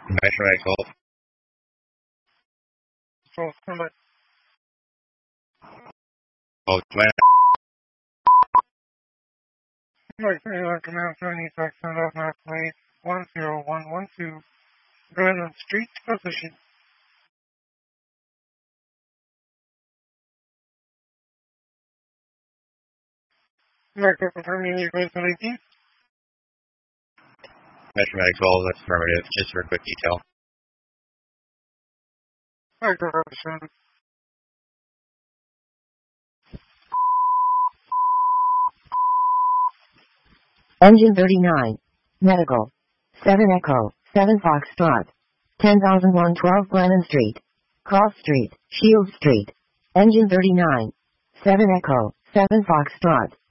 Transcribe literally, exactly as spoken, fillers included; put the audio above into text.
Metro Echo. So, somebody. Oh, twin. Like, uh, command seventy section of North Way one zero one one two, Glennon Street, position. Like, confirming your vehicle I D. Metro Echo, that's affirmative. Just for a quick detail. Like, confirmation. Engine thirty-nine. Medical. seven Echo, seven Foxtrot. ten thousand one hundred twelve Glennon Street. Cross Street, Shield Street. Engine thirty-nine. seven Echo, seven Foxtrot.